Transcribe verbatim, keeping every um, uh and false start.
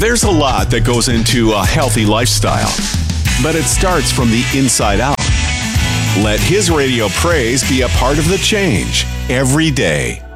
There's a lot that goes into a healthy lifestyle, but it starts from the inside out. Let his radio praise be a part of the change every day.